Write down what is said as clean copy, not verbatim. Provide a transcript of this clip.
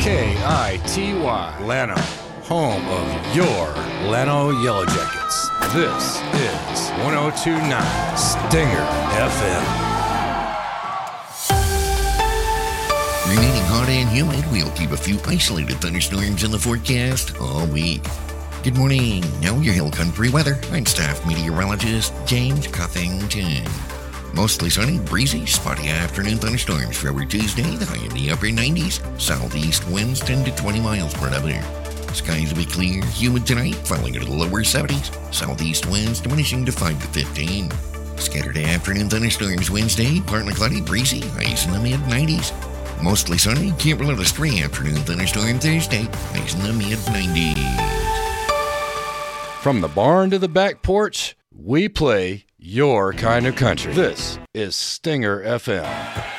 KITY, Llano, home of your Llano Yellow Jackets. This is 102.9 Stinger FM. Remaining hot and humid, we'll keep a few isolated thunderstorms in the forecast all week. Good morning. Now your Hill Country weather. I'm staff meteorologist James Cuffington. Mostly sunny, breezy, spotty afternoon thunderstorms for our Tuesday, the high in the upper 90s. Southeast winds 10 to 20 miles per hour. Skies will be clear, humid tonight, falling into the lower 70s. Southeast winds diminishing to 5 to 15. Scattered afternoon thunderstorms Wednesday, partly cloudy, breezy, highs in the mid-90s. Mostly sunny, can't rule out a stray afternoon thunderstorm Thursday, highs in the mid-90s. From the barn to the back porch, we play your kind of country. This is Stinger FM.